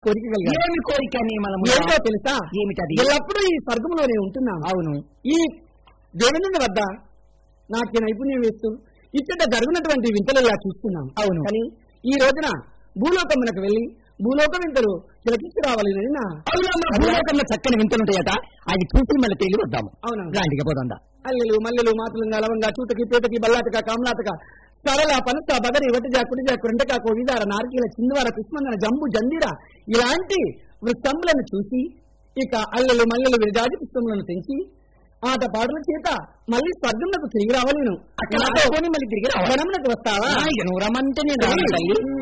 కోరిక ఏమి కోరిక ఏంటో తెలుసా? ఏమిటది? ఎల్లప్పుడూ ఈ స్వర్గంలోనే ఉంటున్నాను. అవును. ఈ దేవేంద్రుని వద్ద నాకు నైపుణ్యం వేస్తూ ఇక్కడ జరుగునటువంటి వింతలు చూస్తున్నాను. అవును. కానీ ఈ రోజున భూలోకమునకు వెళ్లి భూలోక వింతలు తిలకించి రావాలని నా భూలోకంలో చక్కని వింతలుంటాయట. అది చూసి మళ్ళీ తిరిగి వద్దాము. అవునా? రాంటిగా పోదా. అల్లెలు మల్లెలు మాతలుగా లవంగా చూటకి పేటకి బల్లాటక కామలాటక సరళ పనస బగరి వటిజా కుడిజా కురింటక కోవిదార నారికీల చిందువార పుష్పందన జంబు జందిర ఇలాంటి వృత్తములను చూసి ఇక అల్లెలు మల్లెలు విరజాజి పుష్పములను తెంచి ఆట పాటల చేత మళ్ళీ స్వర్గంలోకి తిరిగి రావాలి. అక్కడ మళ్ళీ తిరిగి వనమునకు వస్తావా? రమ్మంటే నేను